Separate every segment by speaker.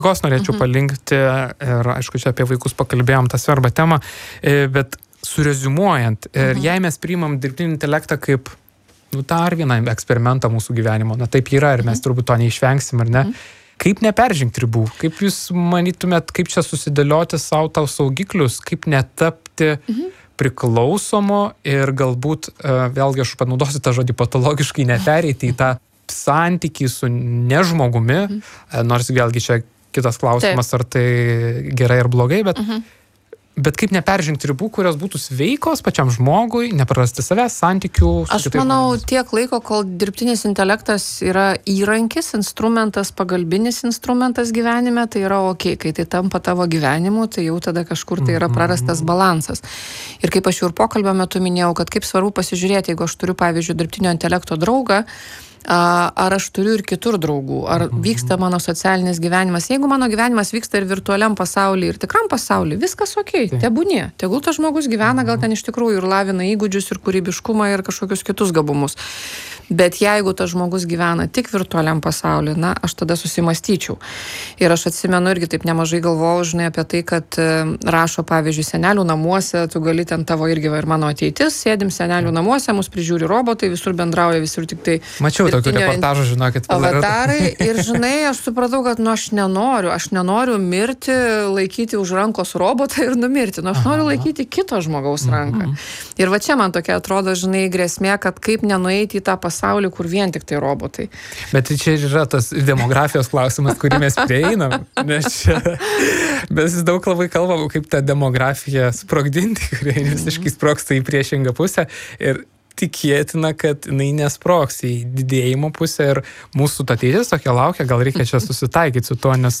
Speaker 1: Gos norėčiau palinkti ir, aišku, čia apie vaikus pakalbėjom tą svarbą temą, bet sureziumuojant, ir jei mes priimam dirbtinį intelektą kaip dar vieną eksperimentą mūsų gyvenimo, taip yra ir mes turbūt to neišvengsim, ar ne? Kaip neperžengti ribų? Kaip jūs manytumėt, kaip čia susidėlioti savo tau saugiklius, kaip netapti priklausomo ir galbūt, vėlgi aš panaudosiu tą žodį patologiškai, nepereiti į tą santykį su nežmogumi, nors vėlgi čia kitas klausimas, ar tai gerai ar blogai, bet kaip neperžengti ribų, kurios būtų sveikos pačiam žmogui, neprarasti savęs, santykių.
Speaker 2: Aš manau, tiek laiko, kol dirbtinis intelektas yra įrankis, instrumentas, pagalbinis instrumentas gyvenime, tai yra ok. Kai tai tampa tavo gyvenimu, tai jau tada kažkur tai yra prarastas balansas. Ir kaip aš jau ir pokalbio metu minėjau, kad kaip svarbu pasižiūrėti, jeigu aš turiu, pavyzdžiui, dirbtinio intelekto draugą, ar aš turiu ir kitur draugų, ar vyksta mano socialinis gyvenimas. Jeigu mano gyvenimas vyksta ir virtualiam pasaulyje, ir tikram pasaulyje, viskas ok, tebūnie. Tegul tas žmogus gyvena, gal ten iš tikrųjų ir lavina įgūdžius, ir kūrybiškumą, ir kažkokius kitus gabumus. Bet jeigu tas žmogus gyvena tik virtualiam pasaulyje, aš tada susimastyčiau. Ir aš atsimenu irgi taip nemažai galvojau, žinai, apie tai, kad rašo, pavyzdžiui, senelių namuose, tu gali ten tavo irgi ir mano ateitis, sėdim senelių namuose, mus prižiūri robotai, visur bendrauja, visur tik tai
Speaker 1: Mačiau tokių reportažų, žinokit.
Speaker 2: Avatarai ir, žinai, aš supratau, kad aš nenoriu mirti, laikyti už rankos robotą ir numirti, aš noriu laikyti kito žmogaus ranką. Ir va čia man tokia atrodo, žinai, grėsmė, kad kaip nenueiti į tą pasaulį, kur vien tik tai robotai.
Speaker 1: Bet čia yra tas demografijos klausimas, kurį mes prieinam, nes čia mes daug labai kalbam, kaip tą demografiją sprogdinti, kurie visiškai sprogsta į priešingą pusę ir tikėtina, kad jinai nesprogs į didėjimo pusę ir mūsų ateitis tokia laukia, gal reikia čia susitaikyti su tuo, nes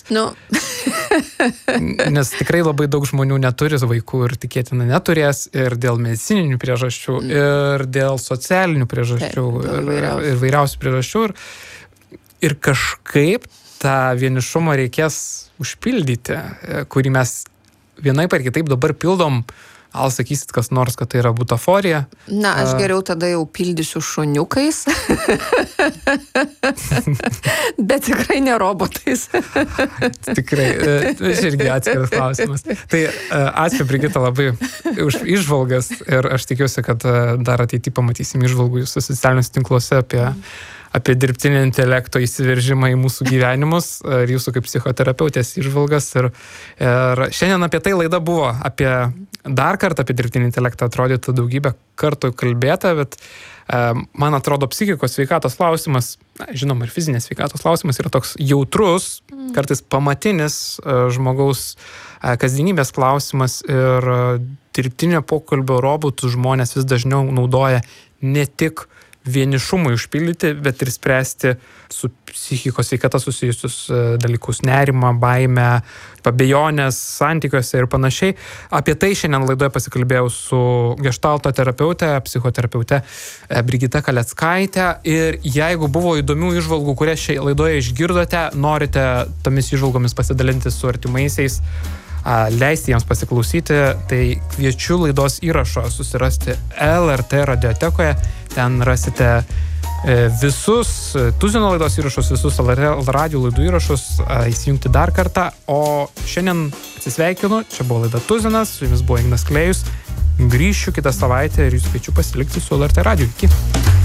Speaker 1: nes tikrai labai daug žmonių neturi vaikų ir tikėtina neturės ir dėl medicininių priežasčių, ir dėl socialinių priežasčių, ir vairiausių priežasčių. Ir kažkaip tą vienišumą reikės užpildyti, kurį mes vienaip ar kitaip dabar pildom. Al sakysit kas nors, kad tai yra butaforija.
Speaker 2: Aš geriau tada jau pildysiu šuniukais. Bet tikrai ne robotais.
Speaker 1: Tikrai. Čia irgi atskiras klausimas. Tai ačiū, Brigita, labai už įžvalgas ir aš tikiuosi, kad dar ateityje pamatysim įžvalgų jūsų socialiniuose tinkluose apie dirbtinio intelekto įsiveržimą į mūsų gyvenimus ir jūsų kaip psichoterapeutės įžvalgas. Ir šiandien apie tai laida buvo, dar kartą apie dirbtinį intelektą atrodytų daugybę kartų kalbėta, bet man atrodo psichikos sveikatos klausimas, žinoma ir fizinės sveikatos klausimas yra toks jautrus, kartais pamatinis žmogaus kasdienybės klausimas ir dirbtinio pokalbio robotų žmonės vis dažniau naudoja ne tik vienišumui užpildyti, bet ir spręsti su psichikos sveikata susijusius dalykus, nerimą, baimę, abejonės santykiuose ir panašiai. Apie tai šiandien laidoje pasikalbėjau su geštalto terapeute, psichoterapeute Brigita Kaleckaite. Ir jeigu buvo įdomių įžvalgų, kurias šiai laidoje išgirdote, norite tomis įžvalgomis pasidalinti su artimaisiais, leisti jiems pasiklausyti, tai kviečiu laidos įrašą susirasti LRT radiotekoje. Ten rasite visus tuzino laidos įrašus, visus LRT radio laidų įrašus, įsijungti dar kartą. O šiandien atsisveikinu, čia buvo laida Tuzinas, su jumis buvo Ignas Klėjus. Grįšiu kitą savaitę ir jūs kviečiu pasilikti su LRT radiju. Iki.